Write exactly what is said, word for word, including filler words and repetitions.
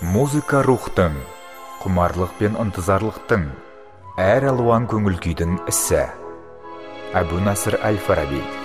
Музыка рухтың, құмарлық пен ынтызарлықтың, әр алуан көңіл күйдің ісі. Әбу Насыр әл-Фараби.